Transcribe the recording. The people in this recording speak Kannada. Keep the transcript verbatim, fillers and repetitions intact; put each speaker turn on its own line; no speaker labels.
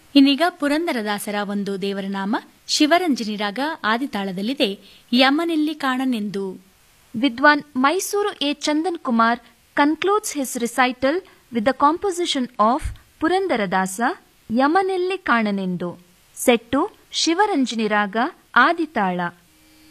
ಇನ್ನೀಗ ಪುರಂದರದಾಸರ ಒಂದು ದೇವರ ನಾಮ ಶಿವರಂಜನಿ ರಾಗ ಆದಿತಾಳದಲ್ಲಿದೆ ಯಮನೆಲ್ಲಿ ಕಾಣನೆಂದು.
ವಿದ್ವಾನ್ Mysuru A Chandan Kumar concludes his recital with the composition of Purandaradasa ಯಮನೆಲ್ಲಿ ಕಾಣನೆಂದು. Set Shivaranjani ರಾಗ ಆದಿತಾಳ.